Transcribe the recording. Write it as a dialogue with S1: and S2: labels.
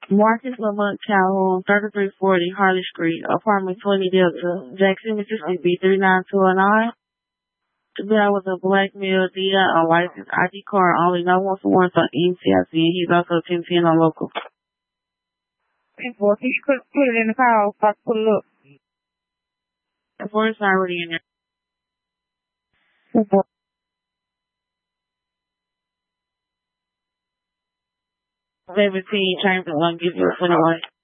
S1: Marcus Lamont Calhoun, 3340 Harley Street, apartment 20 Delta, Jackson, Mississippi, 39209. The guy was a black male, DI, unlicensed ID card only, no one for one on NCIC, and he's also 1010 on local.
S2: Well, if you could put it in the car, so I could put it up.
S1: The board's already in there. 17 Chamberlain, give you a 21.